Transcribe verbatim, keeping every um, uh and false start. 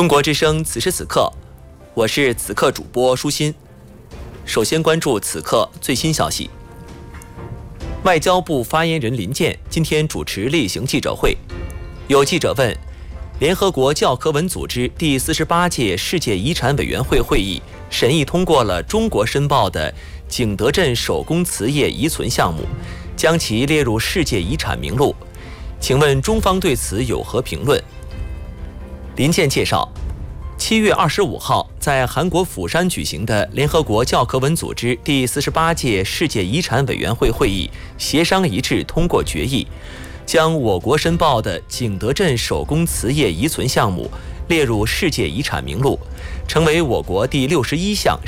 中国之声此时此刻，我是此刻主播舒心。首先关注此刻最新消息。外交部发言人林健今天主持例行记者会，有记者问，联合国教科文组织第四十八届世界遗产委员会会议审议通过了中国申报的景德镇手工瓷业遗存项目，将其列入世界遗产名录。请问中方对此有何评论？林健介绍，七月二十五号在韩国釜山举行的联合国教科文组织第四十八届世界遗产委员会会议协商一致通过决议，将我国申报的景德镇手工瓷业遗存项目列入世界遗产名录，成为我国第六十一项